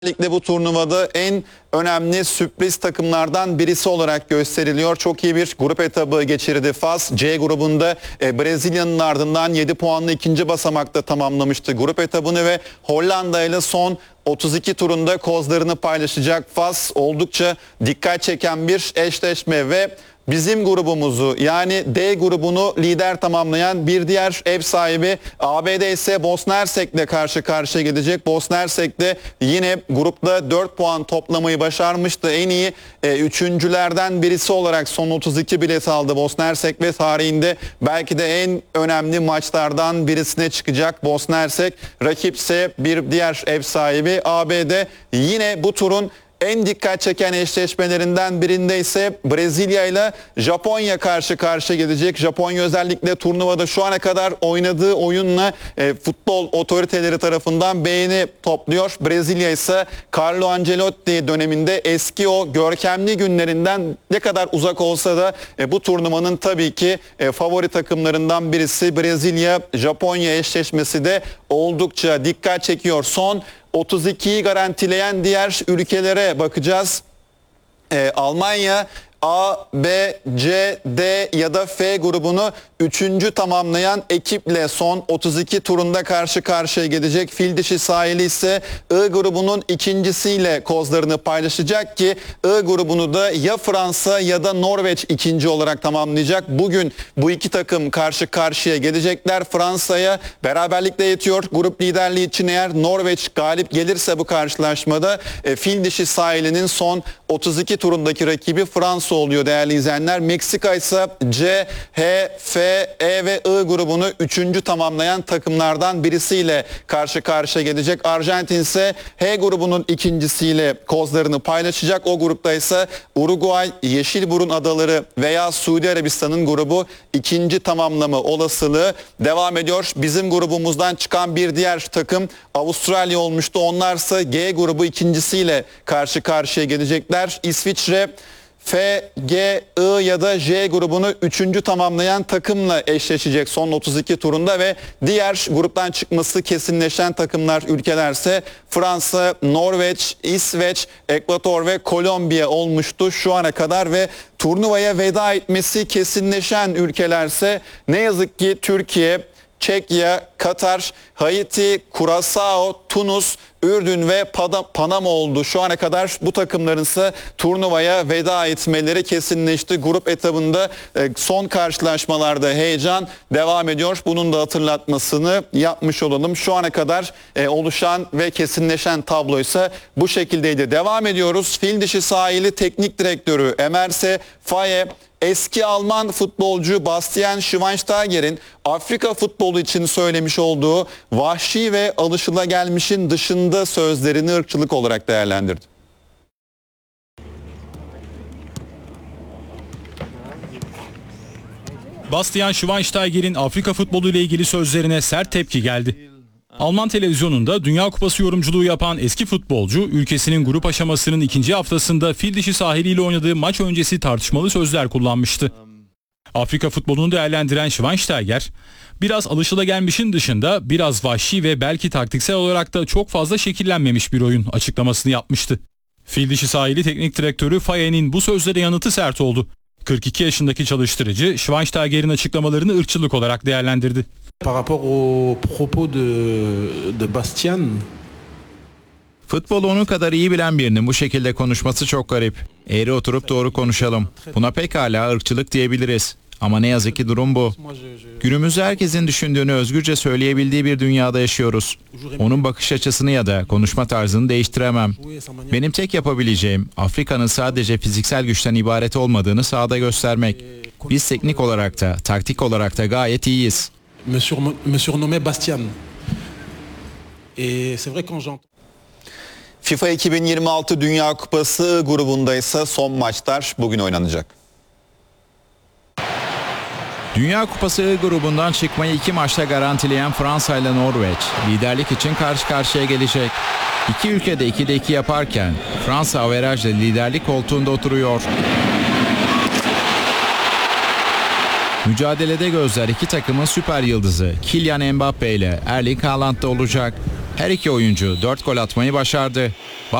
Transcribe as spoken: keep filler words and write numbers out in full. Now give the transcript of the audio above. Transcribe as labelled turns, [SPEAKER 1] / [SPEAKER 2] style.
[SPEAKER 1] Özellikle bu turnuvada en önemli sürpriz takımlardan birisi olarak gösteriliyor. Çok iyi bir grup etabı geçirdi Fas. C grubunda e, Brezilya'nın ardından yedi puanlı ikinci basamakta tamamlamıştı grup etabını ve Hollanda ile son otuz iki turunda kozlarını paylaşacak Fas. Oldukça dikkat çeken bir eşleşme ve bizim grubumuzu, yani D grubunu lider tamamlayan bir diğer ev sahibi A B D ise Bosna Hersek'le karşı karşıya gelecek. Bosna Hersek de yine grupta dört puan toplamayı başarmıştı. En iyi e, üçüncülerden birisi olarak son otuz iki bilet aldı Bosna Hersek ve tarihinde belki de en önemli maçlardan birisine çıkacak Bosna Hersek. Rakipse bir diğer ev sahibi A B D. Yine bu turun en dikkat çeken eşleşmelerinden birinde ise Brezilya ile Japonya karşı karşıya gelecek. Japonya özellikle turnuvada şu ana kadar oynadığı oyunla e, futbol otoriteleri tarafından beğeni topluyor. Brezilya ise Carlo Ancelotti döneminde eski o görkemli günlerinden ne kadar uzak olsa da e, bu turnuvanın tabii ki e, favori takımlarından birisi. Brezilya-Japonya eşleşmesi de oldukça dikkat çekiyor. Son otuz ikiyi garantileyen diğer ülkelere bakacağız. Ee, Almanya A, B, C, D ya da F grubunu üçüncü tamamlayan ekiple son otuz iki turunda karşı karşıya gelecek. Fil dişi sahili ise I grubunun ikincisiyle kozlarını paylaşacak ki I grubunu da ya Fransa ya da Norveç ikinci olarak tamamlayacak. Bugün bu iki takım karşı karşıya gelecekler. Fransa'ya beraberlikle yetiyor grup liderliği için. Eğer Norveç galip gelirse bu karşılaşmada e, fil dişi sahilinin son otuz iki turundaki rakibi Fransa oluyor değerli izleyenler. Meksika ise C, H, F, E ve I grubunu üçüncü tamamlayan takımlardan birisiyle karşı karşıya gelecek. Arjantin ise H grubunun ikincisiyle kozlarını paylaşacak. O grupta ise Uruguay, Yeşilburun Adaları veya Suudi Arabistan'ın grubu ikinci tamamlama olasılığı devam ediyor. Bizim grubumuzdan çıkan bir diğer takım Avustralya olmuştu. Onlarsa G grubu ikincisiyle karşı karşıya gelecekler. İsviçre F, G, I ya da J grubunu üçüncü tamamlayan takımla eşleşecek son otuz iki turunda ve diğer gruptan çıkması kesinleşen takımlar, ülkelerse Fransa, Norveç, İsveç, Ekvator ve Kolombiya olmuştu şu ana kadar ve turnuvaya veda etmesi kesinleşen ülkelerse ne yazık ki Türkiye, Çekya, Katar, Haiti, Curaçao, Tunus, Ürdün ve Panama oldu. Şu ana kadar bu takımların ise turnuvaya veda etmeleri kesinleşti. Grup etabında son karşılaşmalarda heyecan devam ediyor. Bunun da hatırlatmasını yapmış olalım. Şu ana kadar oluşan ve kesinleşen tablo ise bu şekildeydi. Devam ediyoruz. Fil dişi sahili teknik direktörü Emerse Faye, eski Alman futbolcu Bastian Schweinsteiger'in Afrika futbolu için söylemiş olduğu vahşi ve alışılagelmişin dışında sözlerini ırkçılık olarak değerlendirdi.
[SPEAKER 2] Bastian Schweinsteiger'in Afrika futbolu ile ilgili sözlerine sert tepki geldi. Alman televizyonunda Dünya Kupası yorumculuğu yapan eski futbolcu, ülkesinin grup aşamasının ikinci haftasında fil dişi sahiliyle oynadığı maç öncesi tartışmalı sözler kullanmıştı. Afrika futbolunu değerlendiren Schweinsteiger, biraz alışılagelmişin dışında biraz vahşi ve belki taktiksel olarak da çok fazla şekillenmemiş bir oyun açıklamasını yapmıştı. Fil dişi sahili teknik direktörü Faye'nin bu sözlere yanıtı sert oldu. kırk iki yaşındaki çalıştırıcı Schweinsteiger'in açıklamalarını ırkçılık olarak değerlendirdi.
[SPEAKER 3] Par rapport aux propos de, de Bastian.
[SPEAKER 4] Futbolu onun kadar iyi bilen birinin bu şekilde konuşması çok garip. Eğri oturup doğru konuşalım. Buna pekala ırkçılık diyebiliriz. Ama ne yazık ki durum bu. Günümüzde herkesin düşündüğünü özgürce söyleyebildiği bir dünyada yaşıyoruz. Onun bakış açısını ya da konuşma tarzını değiştiremem. Benim tek yapabileceğim Afrika'nın sadece fiziksel güçten ibaret olmadığını sahada göstermek. Biz teknik olarak da, taktik olarak da gayet iyiyiz.
[SPEAKER 3] Me, surnom, me surnommait Bastian. Et c'est vrai quand j'entends
[SPEAKER 1] FIFA iki bin yirmi altı Dünya Kupası grubunda ise son maçlar bugün oynanacak.
[SPEAKER 4] Dünya Kupası grubundan çıkmayı iki maçta garantileyen Fransa ile Norveç liderlik için karşı karşıya gelecek. İki ülkede ikide iki yaparken Fransa averajla liderlik koltuğunda oturuyor. Mücadelede gözler iki takımın süper yıldızı Kylian Mbappe ile Erling Haaland'da olacak. Her iki oyuncu dört gol atmayı başardı.